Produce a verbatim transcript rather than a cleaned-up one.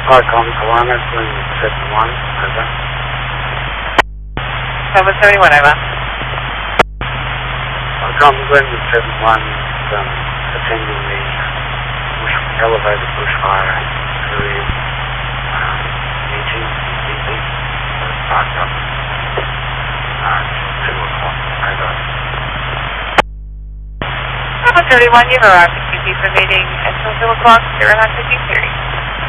Parcom Kilometer, Glen seventy-one, over. seven seventy-one, over. Parcom Glen seventy-one, um, attending the bush, elevated bushfire area um, meeting, meeting, parked up uh, two o'clock, over. seven thirty-one, you've arrived at Q T for meeting until two o'clock, zero nine fifty-three.